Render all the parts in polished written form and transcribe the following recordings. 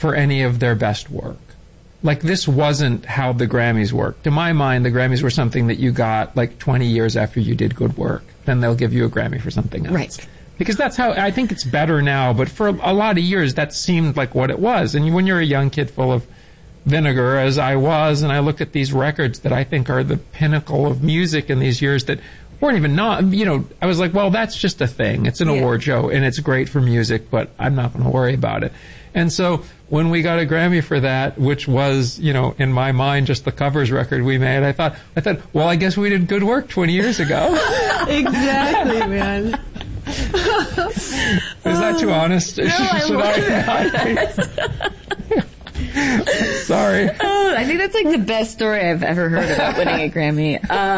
for any of their best work. Like, this wasn't how the Grammys worked. To my mind, the Grammys were something that you got like 20 years after you did good work. Then they'll give you a Grammy for something else. Right. Because that's how, I think it's better now, but for a lot of years that seemed like what it was. And when you're a young kid full of vinegar, as I was, and I look at these records that I think are the pinnacle of music in these years that weren't even I was like, well, that's just a thing. It's an award show, and it's great for music, but I'm not going to worry about it. And so when we got a Grammy for that, which was, in my mind, just the covers record we made, I thought, well, I guess we did good work 20 years ago. Exactly, man. Is that too honest? No, I Sorry. Oh, I think that's like the best story I've ever heard about winning a Grammy.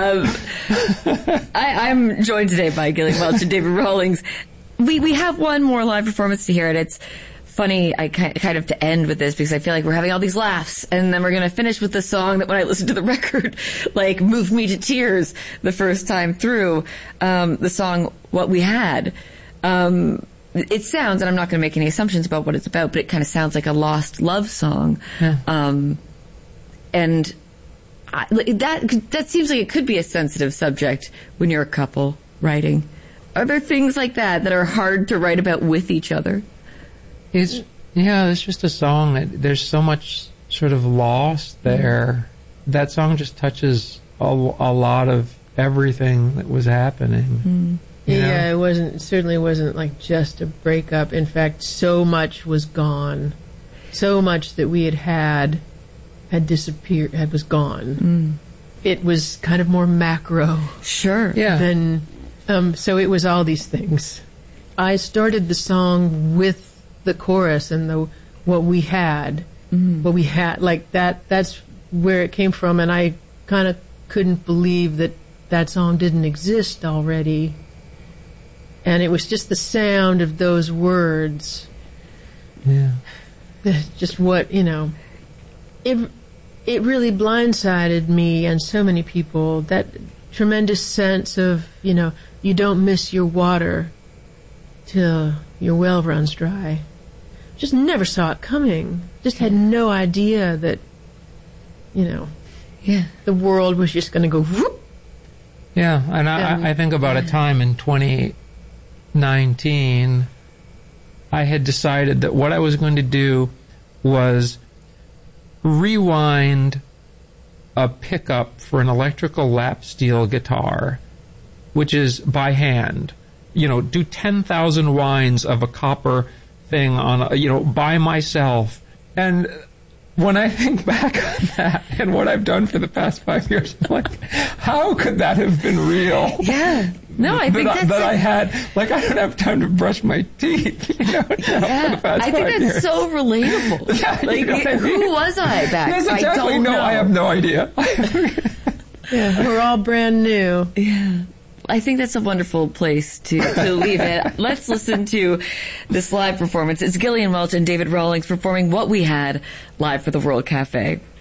I'm joined today by Gillian Welch and David Rawlings. We have one more live performance to hear, and it's funny, I kind of to end with this because I feel like we're having all these laughs, and then we're going to finish with the song that when I listened to the record, like, moved me to tears the first time through, the song What We Had. It sounds, and I'm not going to make any assumptions about what it's about, but it kind of sounds like a lost love song. Yeah. And that seems like it could be a sensitive subject when you're a couple writing. Are there things like that are hard to write about with each other? It's just a song that there's so much sort of lost there. That song just touches a lot of everything that was happening. Yeah, it certainly wasn't like just a breakup. In fact, so much was gone. So much that we had disappeared, was gone. It was kind of more macro. Sure. Yeah. So it was all these things. I started the song with the chorus and what we had, like that's where it came from, and I kind of couldn't believe that song didn't exist already. And it was just the sound of those words. Yeah. Just what, it really blindsided me and so many people, that tremendous sense of, you don't miss your water till your well runs dry. Just never saw it coming. Just had no idea that, the world was just going to go whoop. Yeah, and I think about a time in 2019, I had decided that what I was going to do was rewind a pickup for an electrical lap steel guitar, which is by hand. Do 10,000 winds of a copper thing on, by myself. And when I think back on that and what I've done for the past 5 years, I'm like, how could that have been real? Yeah. No, I think that's... That I had, I don't have time to brush my teeth, for the past 5 years. I think that's so relatable. Yeah, who was I back? Yes, exactly. I don't know. I have no idea. Yeah, we're all brand new. Yeah. I think that's a wonderful place to leave it. Let's listen to this live performance. It's Gillian Welch and David Rawlings performing What We Had live for the World Cafe.